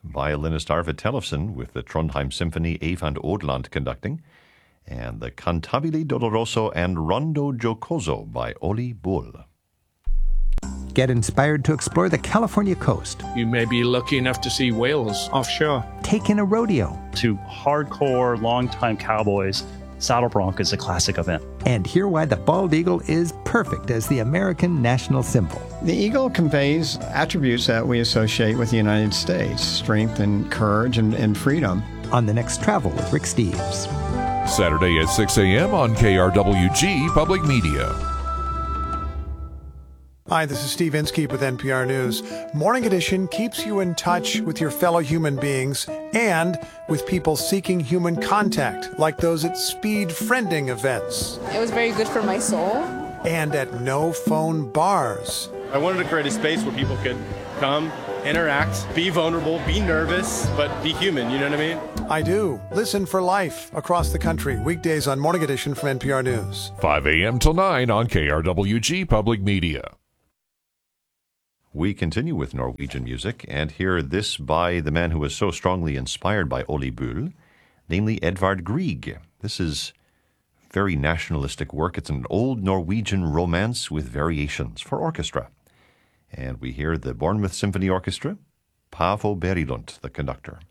violinist Arvid Tellefsen with the Trondheim Symphony, Eyvind Odland conducting, and the Cantabile Doloroso and Rondo Giocoso by Oli Bull. Get inspired to explore the California coast. You may be lucky enough to see whales offshore. Take in a rodeo. To hardcore, longtime cowboys, Saddle Bronc is a classic event. And hear why the bald eagle is perfect as the American national symbol. The eagle conveys attributes that we associate with the United States: strength and courage and freedom. On the next Travel with Rick Steves. Saturday at 6 a.m. on KRWG Public Media. Hi, this is Steve Inskeep with NPR News. Morning Edition keeps you in touch with your fellow human beings and with people seeking human contact, like those at speed friending events. It was very good for my soul. And at no-phone bars. I wanted to create a space where people could come, interact, be vulnerable, be nervous, but be human, you know what I mean? I do. Listen for life across the country, weekdays on Morning Edition from NPR News. 5 a.m. till 9 on KRWG Public Media. We continue with Norwegian music and hear this by the man who was so strongly inspired by Oli Bull, namely Edvard Grieg. This is very nationalistic work. It's an old Norwegian romance with variations for orchestra. And we hear the Bournemouth Symphony Orchestra, Paavo Berilund, the conductor.